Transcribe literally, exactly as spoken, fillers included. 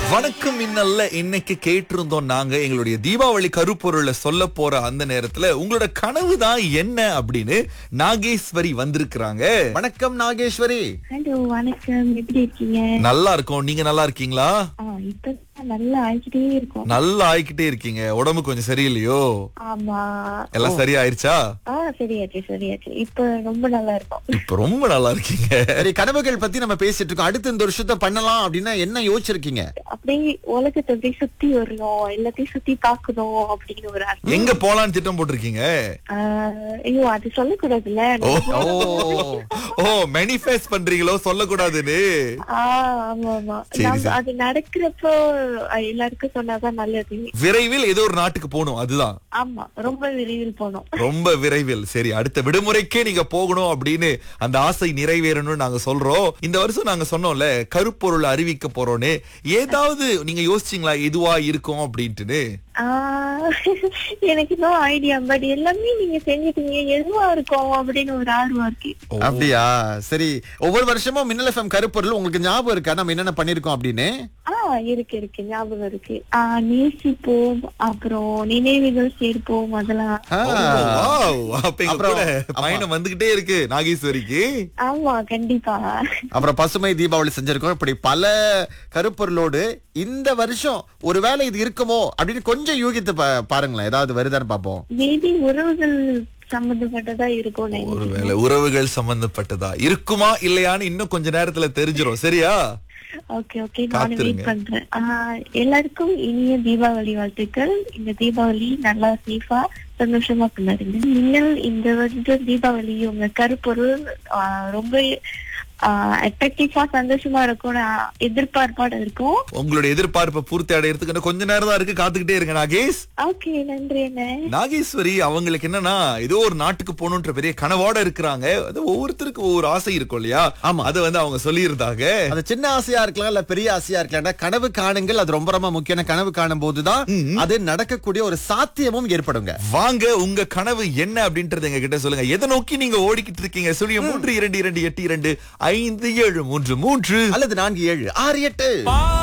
வணக்கம் இன்னல்ல இன்னைக்கு கேட்டிருந்தோம் நாங்க எங்களுடைய தீபாவளி கருப்பொருளை சொல்ல போற அந்த நேரத்துல உங்களோட கனவு தான் என்ன அப்படின்னு நாகேஸ்வரி வந்திருக்கிறாங்க. வணக்கம் நாகேஸ்வரி. ஹலோ வணக்கம், எப்படி இருக்கீங்க? நல்லா இருக்கோம், நீங்க நல்லா இருக்கீங்களா? ஆ, இப்ப நல்லா ஆயிக்கிட்டே இருக்கும். நல்லா ஆயிக்கிட்டே இருக்கீங்க. உடம்பு கொஞ்சம் சரியில்லையோ? ஆமா. எல்லாம் சரியாயிருச்சா? ஆ, சரியாச்சு சரியாச்சு. இப்ப ரொம்ப நல்லா இருக்கும். இப்ப ரொம்ப நல்லா இருக்கீங்க. சரி, கனவுகள் பத்தி நம்ம பேசிட்டு இருக்கோம். அடுத்து இந்த வருஷத்தை பண்ணலாம் அப்படின்னா என்ன யோசிச்சிருக்கீங்க? அப்படியே உலகத்தை அப்படியே சுத்தி வரணும், எல்லாத்தையும் சுத்தி பாக்கணும் அப்படின்னு ஒரு ஆசை. எங்க போலான்னு திட்டம் போட்டிருக்கீங்க? ஆ, ஐயோ அது சொல்லக்கூடாதுல்ல. ஓ ஓ ஓ மேனிஃபெஸ்ட் பண்றீங்களோ சொல்லக்கூடாதுன்னு? ஆ, ஆமா ஆமா. சரி, நம்ம சரி. அது நடக்கிறப்போ எல்லாருக்கும் சொன்னாதான் நல்லது. விரைவில் ஏதோ ஒரு நாட்டுக்கு போகணும், அதுதான். ஆமா, ரொம்ப விரைவில் போனோம். ரொம்ப விரைவில். சரி, அடுத்த விடுமுறைக்கே நீங்க போகணும் அப்படின்னு அந்த ஆசை நிறைவேறணும்னு நாங்க சொல்றோம். இந்த வருஷம் நாங்க சொன்னோம்ல கருப்பொருள் அறிவிக்க போறோம்னு, ஏதாவது நீங்க யோசிச்சீங்களா எதுவா இருக்கும் அப்படின்ட்டு? ஆ, எனக்கு இன்னும் ஐடியா, பட் எல்லாமே நீங்க செஞ்சுட்டீங்க, எதுவா இருக்கும் அப்படின்னு ஒரு ஆர்வம் இருக்கு. அப்படியா? சரி, ஒவ்வொரு வருஷமும் மின்னல் எஃப்எம் கருப்பொருள் உங்களுக்கு ஞாபகம் இருக்கா நம்ம என்னென்ன பண்ணிருக்கோம் அப்படின்னு? ஆ, இருக்கு இருக்கு, ஞாபகம் இருக்கு. ஆ, நேசிப்போம், அப்புறம் நினைவுகள் சேர்ப்போம், அதெல்லாம். ஆ, Wow, அப்ப எங்க அப்புறம், கூட ஆமா. பயணம் வந்துகிட்டே இருக்கு நாகேஸ்வரிக்கு. ஆமா, கண்டிப்பா. அப்புறம் பசுமை தீபாவளி செஞ்சிருக்கோம். இப்படி பல கருப்பொருளோடு இந்த வருஷம் ஒருவேளை இது இருக்குமோ அப்படின்னு கொஞ்சம் யூகித்து பா- பாருங்களேன், ஏதாவது வருதான்னு பாப்போம். மேபி உறவுகள் சம்பந்தப்பட்டதா இருக்கும் நினைக்கிறேன். ஒருவேளை உறவுகள் சம்பந்தப்பட்டதா இருக்குமா இல்லையான்னு இன்னும் கொஞ்ச நேரத்துல தெரிஞ்சிரும். சரியா? ஓகே ஓகே, நானும் காத்திருங்க. வெயிட் பண்றேன். ஆ, எல்லாருக்கும் இனிய தீபாவளி வாழ்த்துக்கள். இந்த தீபாவளி நல்லா சேஃபா சந்தோஷமா கொண்டாடுங்க. நீங்கள் இந்த வருட தீபாவளி உங்க கருப்பொருள் ஆ, ரொம்ப அட்ராக்டிவா சந்தோஷமா இருக்கும், எதிர்பார்ப்போட இருக்கும். உங்களுடைய எதிர்பார்ப்பை பூர்த்தி அடையறதுக்கு இன்னும் கொஞ்ச நேரம் தான் இருக்கு, காத்துக்கிட்டே இருங்க நாகேஷ். ஓகே, நன்றி அண்ணே. நாகேஸ்வரி அவங்களுக்கு என்னன்னா ஏதோ ஒரு நாட்டுக்கு போகணுன்ற பெரிய கனவோட இருக்கிறாங்க. அது ஒவ்வொருத்தருக்கும் ஒவ்வொரு ஆசை இருக்கும் இல்லையா? ஆமா. அதை வந்து அவங்க சொல்லியிருந்தாங்க. அது சின்ன ஆசையா இருக்கலாம் இல்ல பெரிய ஆசையா இருக்கலாம், கனவு காணுங்கள். அது ரொம்ப ரொம்ப முக்கியம். கனவு காணும் போதுதான் அது நடக்கக்கூடிய ஒரு சாத்தியமும் ஏற்படுங்க. வாங்க, உங்க கனவு என்ன அப்படின்றத எங்க கிட்ட சொல்லுங்க. எதை நோக்கி நீங்க ஓடிக்கிட்டு இருக்கீங்க? சொல்லிய மூன்று இரண்டு இரண்டு எட்டு இரண்டு ஐந்து ஏழு மூன்று மூன்று அல்லது நான்கு ஏழு ஆறு எட்டு